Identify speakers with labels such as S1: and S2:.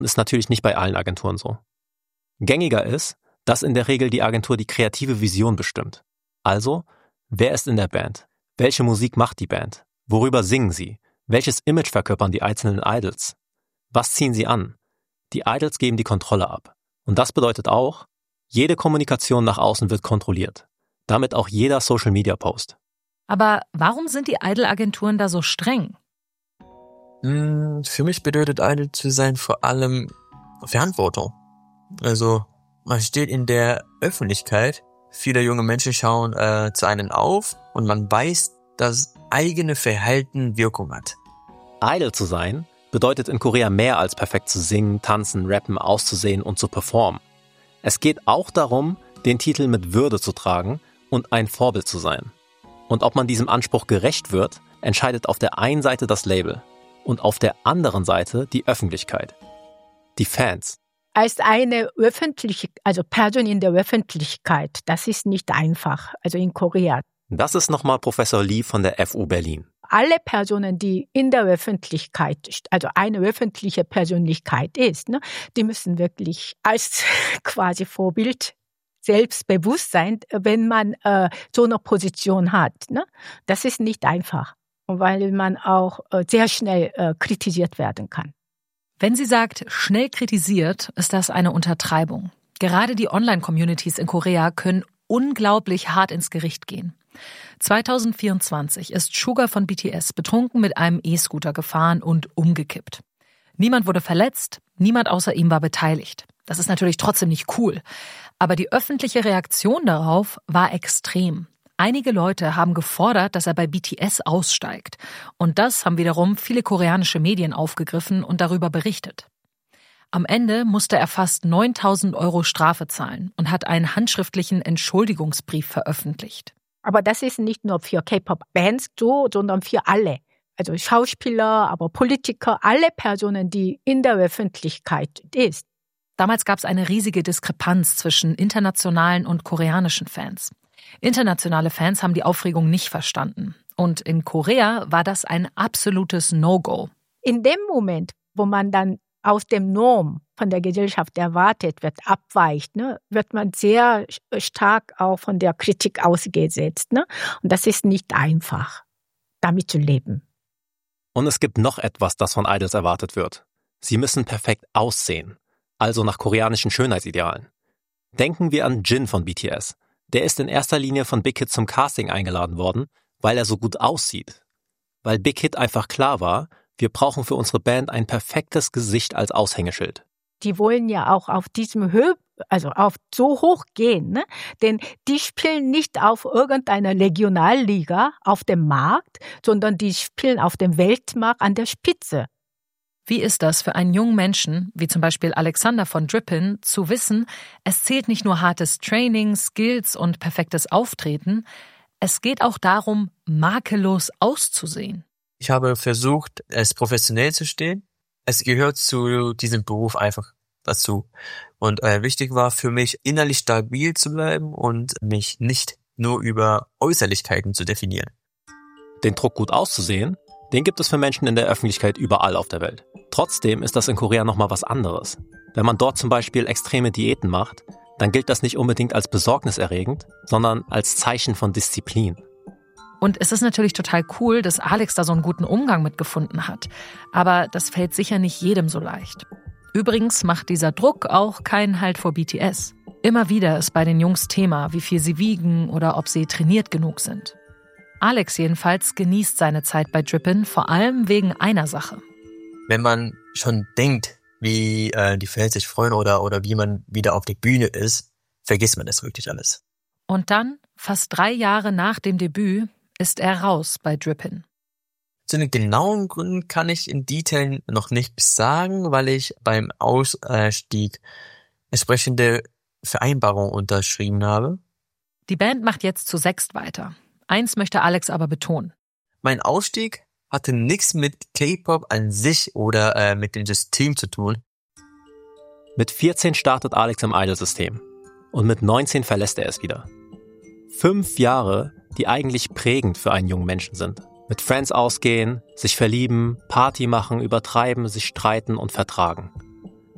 S1: Ist natürlich nicht bei allen Agenturen so. Gängiger ist, dass in der Regel die Agentur die kreative Vision bestimmt. Also, wer ist in der Band? Welche Musik macht die Band? Worüber singen sie? Welches Image verkörpern die einzelnen Idols? Was ziehen sie an? Die Idols geben die Kontrolle ab. Und das bedeutet auch, jede Kommunikation nach außen wird kontrolliert. Damit auch jeder Social-Media-Post.
S2: Aber warum sind die Idol-Agenturen da so streng?
S3: Für mich bedeutet Idol zu sein vor allem Verantwortung. Also man steht in der Öffentlichkeit, viele junge Menschen schauen zu einem auf und man weiß, dass eigene Verhalten Wirkung hat.
S1: Idol zu sein bedeutet in Korea mehr als perfekt zu singen, tanzen, rappen, auszusehen und zu performen. Es geht auch darum, den Titel mit Würde zu tragen und ein Vorbild zu sein. Und ob man diesem Anspruch gerecht wird, entscheidet auf der einen Seite das Label und auf der anderen Seite die Öffentlichkeit, die Fans.
S4: Als eine Person in der Öffentlichkeit, das ist nicht einfach, also in Korea.
S1: Das ist nochmal Professor Lee von der FU Berlin.
S4: Alle Personen, die in der Öffentlichkeit, also eine öffentliche Persönlichkeit ist, ne, die müssen wirklich als quasi Vorbild selbstbewusst sein, wenn man so eine Position hat. Ne? Das ist nicht einfach, weil man auch sehr schnell kritisiert werden kann.
S2: Wenn sie sagt, schnell kritisiert, ist das eine Untertreibung. Gerade die Online-Communities in Korea können unglaublich hart ins Gericht gehen. 2024 ist Suga von BTS betrunken mit einem E-Scooter gefahren und umgekippt. Niemand wurde verletzt, niemand außer ihm war beteiligt. Das ist natürlich trotzdem nicht cool. Aber die öffentliche Reaktion darauf war extrem. Einige Leute haben gefordert, dass er bei BTS aussteigt. Und das haben wiederum viele koreanische Medien aufgegriffen und darüber berichtet. Am Ende musste er fast 9.000 € Strafe zahlen und hat einen handschriftlichen Entschuldigungsbrief veröffentlicht.
S4: Aber das ist nicht nur für K-Pop-Bands so, sondern für alle. Also Schauspieler, aber Politiker, alle Personen, die in der Öffentlichkeit ist.
S2: Damals gab es eine riesige Diskrepanz zwischen internationalen und koreanischen Fans. Internationale Fans haben die Aufregung nicht verstanden. Und in Korea war das ein absolutes No-Go.
S4: In dem Moment, wo man dann aus dem Norm von der Gesellschaft erwartet wird, abweicht, ne, wird man sehr stark auch von der Kritik ausgesetzt. Ne? Und das ist nicht einfach, damit zu leben.
S1: Und es gibt noch etwas, das von Idols erwartet wird. Sie müssen perfekt aussehen, also nach koreanischen Schönheitsidealen. Denken wir an Jin von BTS. Der ist in erster Linie von Big Hit zum Casting eingeladen worden, weil er so gut aussieht. Weil Big Hit einfach klar war, wir brauchen für unsere Band ein perfektes Gesicht als Aushängeschild.
S4: Die wollen ja auch auf diesem auf so hoch gehen, ne? Denn die spielen nicht auf irgendeiner Regionalliga auf dem Markt, sondern die spielen auf dem Weltmarkt an der Spitze.
S2: Wie ist das für einen jungen Menschen, wie zum Beispiel Alexander von Drippin, zu wissen, es zählt nicht nur hartes Training, Skills und perfektes Auftreten, es geht auch darum, makellos auszusehen.
S3: Ich habe versucht, es professionell zu stehen. Es gehört zu diesem Beruf einfach dazu. Und wichtig war für mich, innerlich stabil zu bleiben und mich nicht nur über Äußerlichkeiten zu definieren.
S1: Den Druck, gut auszusehen, den gibt es für Menschen in der Öffentlichkeit überall auf der Welt. Trotzdem ist das in Korea nochmal was anderes. Wenn man dort zum Beispiel extreme Diäten macht, dann gilt das nicht unbedingt als besorgniserregend, sondern als Zeichen von Disziplin.
S2: Und es ist natürlich total cool, dass Alex da so einen guten Umgang mitgefunden hat. Aber das fällt sicher nicht jedem so leicht. Übrigens macht dieser Druck auch keinen Halt vor BTS. Immer wieder ist bei den Jungs Thema, wie viel sie wiegen oder ob sie trainiert genug sind. Alex jedenfalls genießt seine Zeit bei Drippin vor allem wegen einer Sache.
S3: Wenn man schon denkt, wie die Fans sich freuen oder wie man wieder auf der Bühne ist, vergisst man das wirklich alles.
S2: Und dann, fast 3 Jahre nach dem Debüt, ist er raus bei Drippin.
S3: Zu den genauen Gründen kann ich in Detail noch nichts sagen, weil ich beim Ausstieg entsprechende Vereinbarungen unterschrieben habe.
S2: Die Band macht jetzt zu 6 weiter. Eins möchte Alex aber betonen.
S3: Mein Ausstieg hatte nichts mit K-Pop an sich oder mit dem System zu tun.
S1: Mit 14 startet Alex im Idol-System und mit 19 verlässt er es wieder. 5 Jahre, die eigentlich prägend für einen jungen Menschen sind. Mit Friends ausgehen, sich verlieben, Party machen, übertreiben, sich streiten und vertragen.